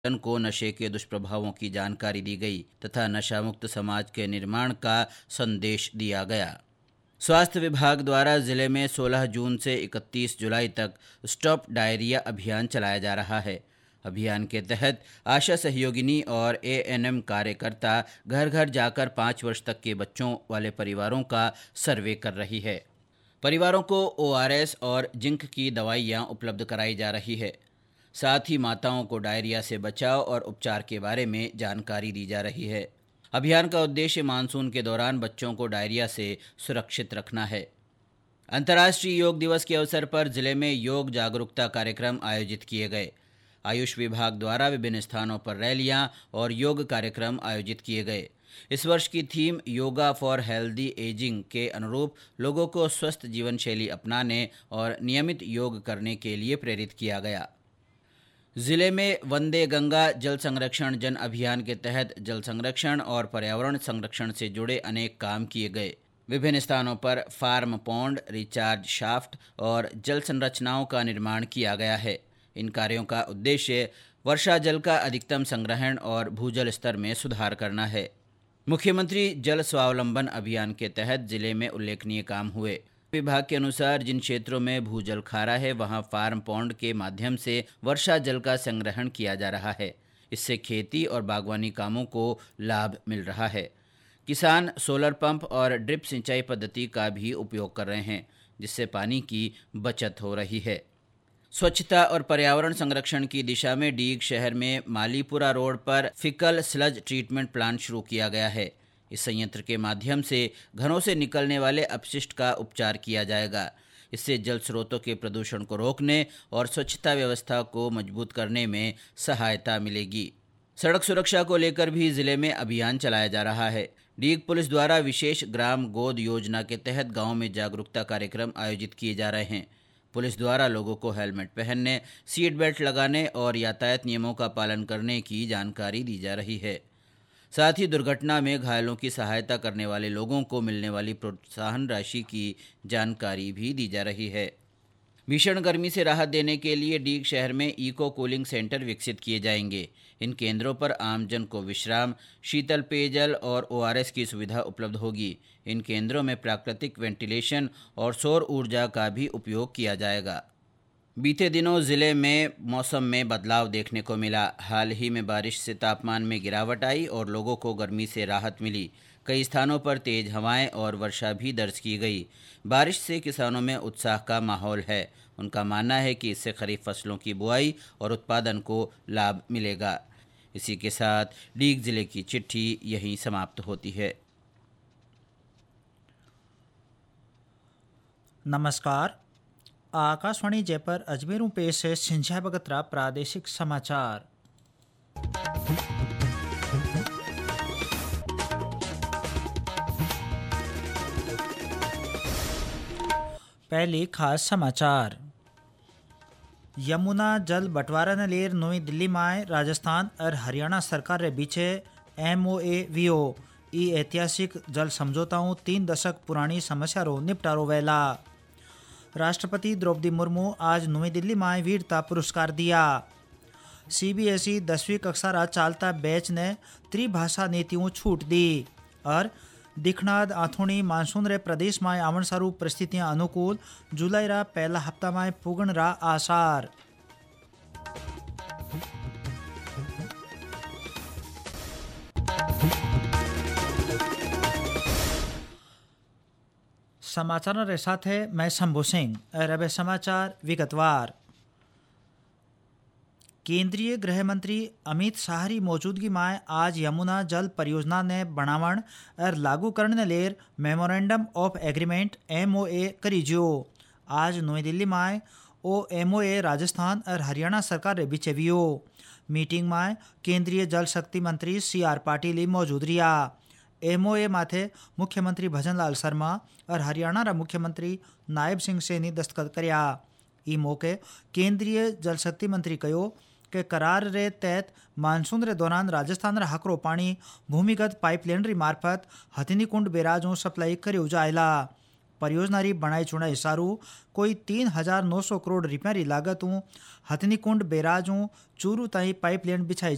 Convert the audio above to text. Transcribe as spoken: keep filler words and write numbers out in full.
जन को नशे के दुष्प्रभावों की जानकारी दी गई तथा नशा मुक्त समाज के निर्माण का संदेश दिया गया। स्वास्थ्य विभाग द्वारा जिले में सोलह जून से इकतीस जुलाई तक स्टॉप डायरिया अभियान चलाया जा रहा है। अभियान के तहत आशा सहयोगिनी और एएनएम कार्यकर्ता घर घर जाकर पाँच वर्ष तक के बच्चों वाले परिवारों का सर्वे कर रही है। परिवारों को ओआरएस और जिंक की दवाइयाँ उपलब्ध कराई जा रही है। साथ ही माताओं को डायरिया से बचाव और उपचार के बारे में जानकारी दी जा रही है। अभियान का उद्देश्य मानसून के दौरान बच्चों को डायरिया से सुरक्षित रखना है। अंतर्राष्ट्रीय योग दिवस के अवसर पर जिले में योग जागरूकता कार्यक्रम आयोजित किए गए। आयुष विभाग द्वारा विभिन्न स्थानों पर रैलियां और योग कार्यक्रम आयोजित किए गए। इस वर्ष की theme yoga for healthy ageing के अनुरूप लोगों को स्वस्थ जीवन शैली अपनाने और नियमित योग करने के लिए प्रेरित किया गया। जिले में वंदे गंगा जल संरक्षण जन अभियान के तहत जल संरक्षण और पर्यावरण संरक्षण से जुड़े अनेक काम किए गए। विभिन्न स्थानों पर फार्म पौंड, रिचार्ज शाफ्ट और जल संरचनाओं का निर्माण किया गया है। इन कार्यों का उद्देश्य वर्षा जल का अधिकतम संग्रहण और भूजल स्तर में सुधार करना है। मुख्यमंत्री जल स्वावलंबन अभियान के तहत जिले में उल्लेखनीय काम हुए। विभाग के अनुसार जिन क्षेत्रों में भूजल खारा है वहां फार्म पौंड के माध्यम से वर्षा जल का संग्रहण किया जा रहा है। इससे खेती और बागवानी कामों को लाभ मिल रहा है। किसान सोलर पंप और ड्रिप सिंचाई पद्धति का भी उपयोग कर रहे हैं, जिससे पानी की बचत हो रही है। स्वच्छता और पर्यावरण संरक्षण की दिशा में डीग शहर में मालीपुरा रोड पर फिकल स्लज ट्रीटमेंट प्लांट शुरू किया गया है। इस संयंत्र के माध्यम से घरों से निकलने वाले अपशिष्ट का उपचार किया जाएगा। इससे जल स्रोतों के प्रदूषण को रोकने और स्वच्छता व्यवस्था को मजबूत करने में सहायता मिलेगी। सड़क सुरक्षा को लेकर भी जिले में अभियान चलाया जा रहा है। डीग पुलिस द्वारा विशेष ग्राम गोद योजना के तहत गांव में जागरूकता कार्यक्रम आयोजित किए जा रहे हैं। पुलिस द्वारा लोगों को हेलमेट पहनने, सीट बेल्ट लगाने और यातायात नियमों का पालन करने की जानकारी दी जा रही है। साथ ही दुर्घटना में घायलों की सहायता करने वाले लोगों को मिलने वाली प्रोत्साहन राशि की जानकारी भी दी जा रही है। भीषण गर्मी से राहत देने के लिए डीग शहर में इको कूलिंग सेंटर विकसित किए जाएंगे। इन केंद्रों पर आमजन को विश्राम, शीतल पेयजल और ओआरएस की सुविधा उपलब्ध होगी। इन केंद्रों में प्राकृतिक वेंटिलेशन और सौर ऊर्जा का भी उपयोग किया जाएगा। बीते दिनों जिले में मौसम में बदलाव देखने को मिला। हाल ही में बारिश से तापमान में गिरावट आई और लोगों को गर्मी से राहत मिली। कई स्थानों पर तेज हवाएं और वर्षा भी दर्ज की गई। बारिश से किसानों में उत्साह का माहौल है। उनका मानना है कि इससे खरीफ फसलों की बुआई और उत्पादन को लाभ मिलेगा। इसी के साथ डीग जिले की चिट्ठी यहीं समाप्त होती है। नमस्कार, आकाशवाणी जयपुर अजमेर पेश है सिंझा बगतरा प्रादेशिक समाचार। पहले खास समाचार। यमुना जल बंटवारा ने लेर नई दिल्ली में राजस्थान और हरियाणा सरकार के बीच एमओए वीओ ई ऐतिहासिक जल समझौताओं तीन दशक पुरानी समस्या रो निपटारो वेला। राष्ट्रपति द्रौपदी मुर्मू आज नई दिल्ली में वीरता पुरस्कार दिया। सीबीएसई दसवीं कक्षा रा चालता बैच ने त्रिभाषा नीतियों छूट दी। और दिखनाद आथोनी मानसून रे प्रदेश में आवन सारू परिस्थितियां अनुकूल, जुलाई रा पहला हफ्ता में पुगण रा आसार। समाचार के साथ है मैं शंभू सिंह और अब समाचार विगतवार। केंद्रीय गृह मंत्री अमित शाह की मौजूदगी में आज यमुना जल परियोजना ने बनावण और लागू करने लेर मेमोरेंडम ऑफ एग्रीमेंट एमओए करी जो। आज नई दिल्ली में ओ एमओए राजस्थान और हरियाणा सरकार के बीच वियो। मीटिंग में केंद्रीय जल शक्ति मंत्री सी आर पाटिल मौजूद रिया। एमओए माथे मुख्यमंत्री भजनलाल शर्मा और हरियाणा रा मुख्यमंत्री नायब सिंह सैनी दस्तखत कर्या। ई मौके केंद्रीय जल शक्ति मंत्री कहो कि करार रे तहत मानसून रे दौरान राजस्थान रा हकरो पानी भूमिगत पाइपलाइन री मार्फत हथिनी कुंड बैराजों सप्लाई करियो जायला। परियोजना री बनाई चुनाई सारू कोई तीन हजार नौ सौ करोड़ रुपया री लागत हथिनी कुंड बैराजों चूरू ताई पाइपलाइन बिछाई